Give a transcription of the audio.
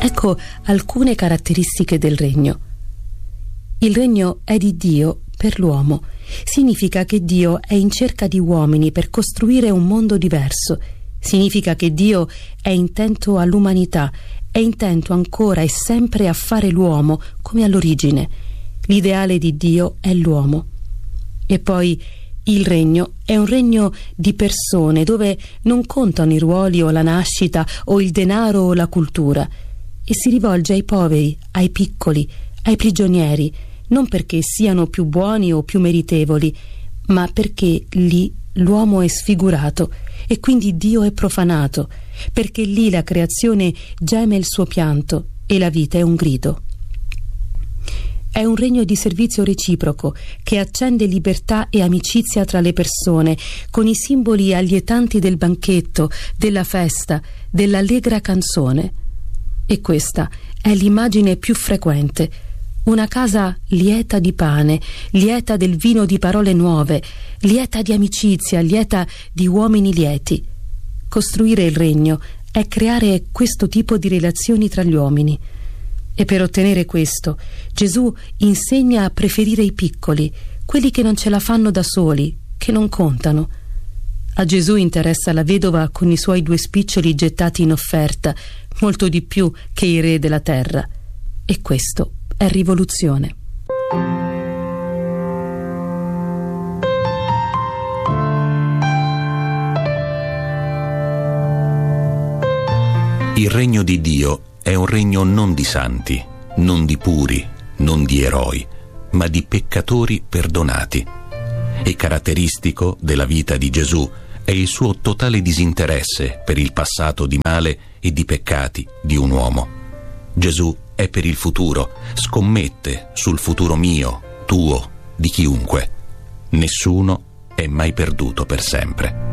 Ecco alcune caratteristiche del regno. Il regno è di Dio per l'uomo. Significa che Dio è in cerca di uomini per costruire un mondo diverso. Significa che Dio è intento all'umanità, è intento ancora e sempre a fare l'uomo come all'origine. L'ideale di Dio è l'uomo. E poi il regno è un regno di persone dove non contano i ruoli o la nascita o il denaro o la cultura, e si rivolge ai poveri, ai piccoli, ai prigionieri, non perché siano più buoni o più meritevoli, ma perché lì l'uomo è sfigurato e quindi Dio è profanato, perché lì la creazione geme il suo pianto e la vita è un grido. È un regno di servizio reciproco che accende libertà e amicizia tra le persone, con i simboli allietanti del banchetto, della festa, dell'allegra canzone. E questa è l'immagine più frequente: una casa lieta di pane, lieta del vino di parole nuove, lieta di amicizia, lieta di uomini lieti. Costruire il regno è creare questo tipo di relazioni tra gli uomini. E per ottenere questo, Gesù insegna a preferire i piccoli, quelli che non ce la fanno da soli, che non contano. A Gesù interessa la vedova con i suoi 2 spiccioli gettati in offerta, molto di più che i re della terra. E questo è rivoluzione. Il regno di Dio è un regno non di santi, non di puri, non di eroi, ma di peccatori perdonati. E caratteristico della vita di Gesù è il suo totale disinteresse per il passato di male e di peccati di un uomo. Gesù è per il futuro, scommette sul futuro mio, tuo, di chiunque. Nessuno è mai perduto per sempre.